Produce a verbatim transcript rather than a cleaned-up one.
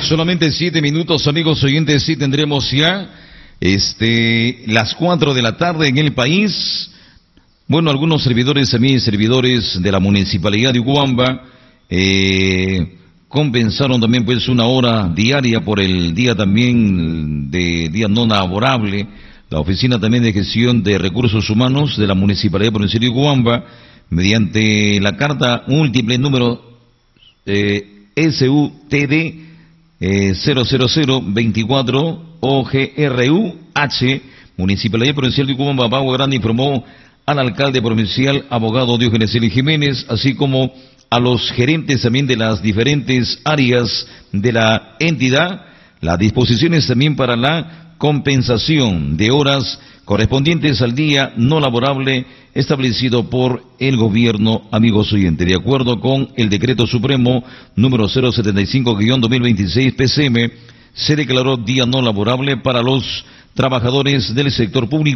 Solamente siete minutos, amigos oyentes, sí tendremos ya este, las cuatro de la tarde en el país. Bueno, algunos servidores, también servidores de la Municipalidad de Ucuamba, eh, compensaron también pues una hora diaria por el día también de día no laborable. La Oficina también de Gestión de Recursos Humanos de la Municipalidad Provincial de Ucuamba, mediante la carta múltiple número eh, S U T D eh, cero cero cero veinticuatro O G R U H, Municipalidad Provincial de Ucuamba, Bagua Grande, informó al alcalde provincial, abogado Diógenes Eli Jiménez, así como a los gerentes también de las diferentes áreas de la entidad, las disposiciones también para la compensación de horas correspondientes al día no laborable establecido por el gobierno, amigos oyentes. De acuerdo con el decreto supremo número cero setenta y cinco guión dos mil veintiséis P C M, se declaró día no laborable para los trabajadores del sector público